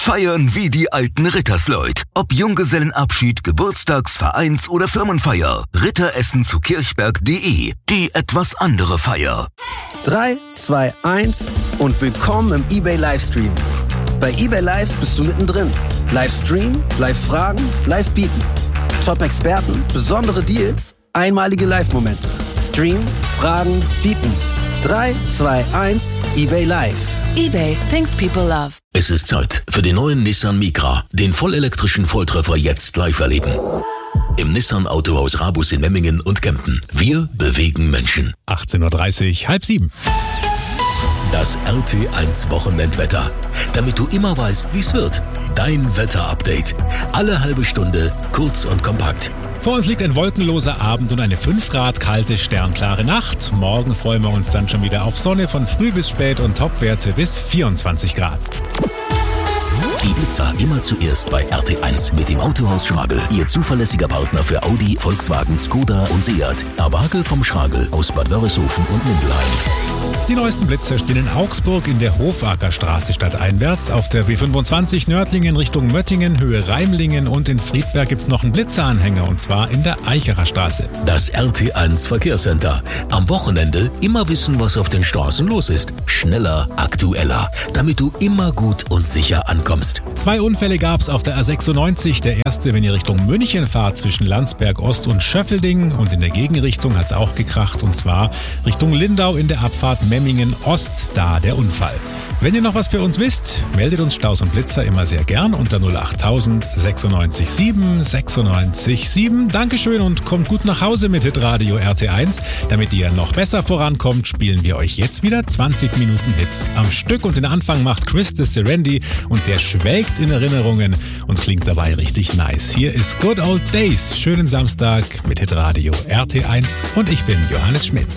Feiern wie die alten Rittersleut. Ob Junggesellenabschied, Geburtstags-, Vereins- oder Firmenfeier. Ritteressen zu kirchberg.de. Die etwas andere Feier. 3, 2, 1 und willkommen im eBay Livestream. Bei eBay Live bist du mittendrin. Livestream, Live-Fragen, Live-Bieten. Top-Experten, besondere Deals, einmalige Live-Momente. Stream, Fragen, Bieten. 3, 2, 1, eBay Live. eBay, things people love. Es ist Zeit für den neuen Nissan Micra, den vollelektrischen Volltreffer jetzt live erleben. Im Nissan Autohaus Rabus in Memmingen und Kempten. Wir bewegen Menschen. 18:30 Uhr, 6:30. Das RT1 Wochenendwetter. Damit du immer weißt, wie's wird. Dein Wetterupdate. Alle halbe Stunde, kurz und kompakt. Vor uns liegt ein wolkenloser Abend und eine 5 Grad kalte, sternklare Nacht. Morgen freuen wir uns dann schon wieder auf Sonne von früh bis spät und Topwerte bis 24 Grad. Die Blitzer immer zuerst bei RT1 mit dem Autohaus Schragel. Ihr zuverlässiger Partner für Audi, Volkswagen, Skoda und Seat. Awagel vom Schragel aus Bad Wörishofen und Mindelheim. Die neuesten Blitzer stehen in Augsburg in der Hofackerstraße stadteinwärts, auf der B25 Nördlingen Richtung Möttingen, Höhe Reimlingen und in Friedberg gibt's noch einen Blitzeranhänger und zwar in der Eicherer Straße. Das RT1 Verkehrscenter. Am Wochenende immer wissen, was auf den Straßen los ist. Schneller, aktueller, damit du immer gut und sicher ankommst. 2 Unfälle gab's auf der A96. Der erste, wenn ihr Richtung München fahrt, zwischen Landsberg Ost und Schöffelding. Und in der Gegenrichtung hat's auch gekracht, und zwar Richtung Lindau in der Abfahrt Memmingen Ost, da der Unfall. Wenn ihr noch was für uns wisst, meldet uns Staus und Blitzer immer sehr gern unter 08000 96 7 96 7. Dankeschön und kommt gut nach Hause mit Hitradio RT1. Damit ihr noch besser vorankommt, spielen wir euch jetzt wieder 20 Minuten Hits am Stück. Und den Anfang macht Chris de Serendi und der schwelgt in Erinnerungen und klingt dabei richtig nice. Hier ist Good Old Days. Schönen Samstag mit Hitradio RT1 und ich bin Johannes Schmitz.